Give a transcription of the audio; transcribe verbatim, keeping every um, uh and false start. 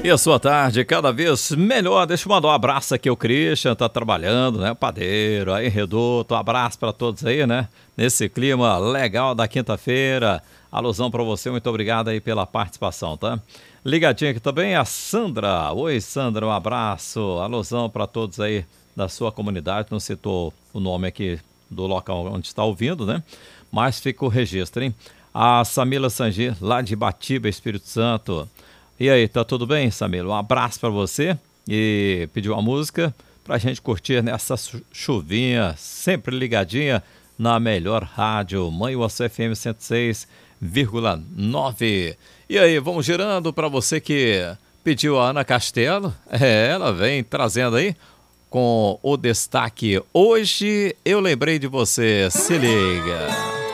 E a sua tarde cada vez melhor. Deixa eu mandar um abraço aqui ao Christian, tá trabalhando, né? Padeiro, aí Redoto, um abraço para todos aí, né? Nesse clima legal da quinta-feira. Alusão para você, muito obrigado aí pela participação, tá? Ligadinho aqui também a Sandra. Oi, Sandra, um abraço. Alusão para todos aí da sua comunidade. Não citou o nome aqui do local onde está ouvindo, né? Mas fica o registro, hein? A Samila Sangi, lá de Batiba, Espírito Santo. E aí, tá tudo bem, Samila? Um abraço para você e pediu uma música pra gente curtir nessa chuvinha, sempre ligadinha na melhor rádio, Mãe Uaçu F M cento e seis vírgula nove. E aí, vamos girando para você que pediu a Ana Castelo. É, ela vem trazendo aí com o destaque. Hoje eu lembrei de você, se liga.